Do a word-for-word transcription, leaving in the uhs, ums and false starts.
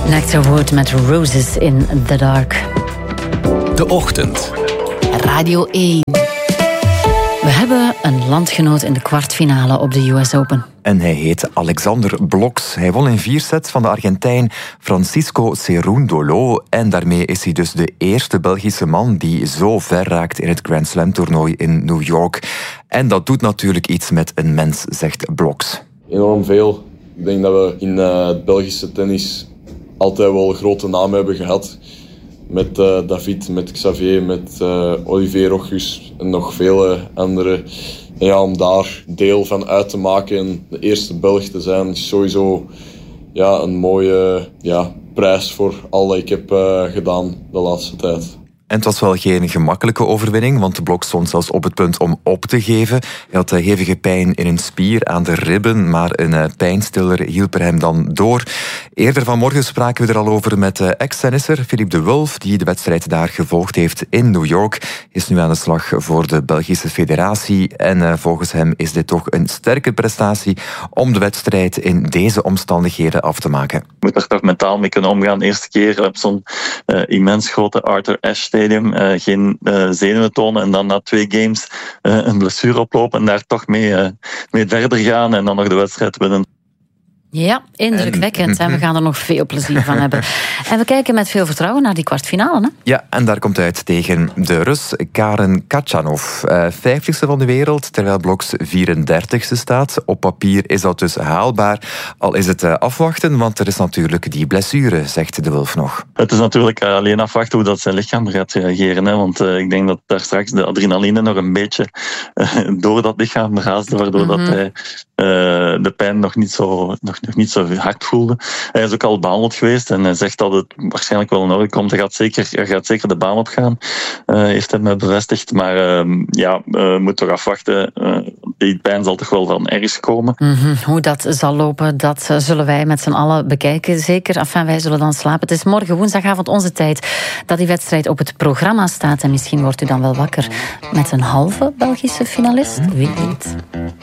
Nectarwood met Roses in the Dark. De Ochtend. Radio één. We hebben een landgenoot in de kwartfinale op de U S Open. En hij heet Alexander Blok's. Hij won in vier sets van de Argentijn Francisco Cerúndolo. En daarmee is hij dus de eerste Belgische man die zo ver raakt in het Grand Slam toernooi in New York. En dat doet natuurlijk iets met een mens, zegt Blok's. Enorm veel. Ik denk dat we in uh, het Belgische tennis altijd wel grote namen hebben gehad. Met uh, David, met Xavier, met uh, Olivier Rochus en nog vele anderen. En ja, om daar deel van uit te maken en de eerste Belg te zijn, is sowieso ja, een mooie ja, prijs voor al dat ik heb uh, gedaan de laatste tijd. En het was wel geen gemakkelijke overwinning, want de Blok stond zelfs op het punt om op te geven. Hij had hevige pijn in een spier aan de ribben, maar een pijnstiller hielp er hem dan door. Eerder vanmorgen spraken we er al over met ex-tennisser Philippe de Wulf, die de wedstrijd daar gevolgd heeft in New York. Is nu aan de slag voor de Belgische federatie. En volgens hem is dit toch een sterke prestatie om de wedstrijd in deze omstandigheden af te maken. Je moet er toch mentaal mee kunnen omgaan. De eerste keer op zo'n uh, immens grote Arthur Ashe Stadium, uh, geen uh, zenuwen tonen en dan na twee games uh, een blessure oplopen en daar toch mee, uh, mee verder gaan en dan nog de wedstrijd winnen. Ja, indrukwekkend. En we gaan er nog veel plezier van hebben. En we kijken met veel vertrouwen naar die kwartfinale. Hè? Ja, en daar komt uit tegen de Rus Karen Khachanov. Uh, vijftigste van de wereld, terwijl Blok's vierendertigste staat. Op papier is dat dus haalbaar. Al is het uh, afwachten, want er is natuurlijk die blessure, zegt de Wulf nog. Het is natuurlijk alleen afwachten hoe dat zijn lichaam gaat reageren. Hè? Want uh, ik denk dat daar straks de adrenaline nog een beetje uh, door dat lichaam raasde, waardoor mm-hmm. dat hij uh, de pijn nog niet zo... Nog, nog niet zo hard voelde. Hij is ook al behandeld geweest en hij zegt dat het waarschijnlijk wel in orde komt. Hij gaat zeker, hij gaat zeker de baan op gaan, uh, heeft hij me bevestigd. Maar uh, ja, we uh, moeten toch afwachten. Uh, die pijn zal toch wel van ergens komen. Mm-hmm. Hoe dat zal lopen, dat zullen wij met z'n allen bekijken. Zeker, enfin, wij zullen dan slapen. Het is morgen woensdagavond onze tijd dat die wedstrijd op het programma staat. En misschien wordt u dan wel wakker met een halve Belgische finalist. Wie weet.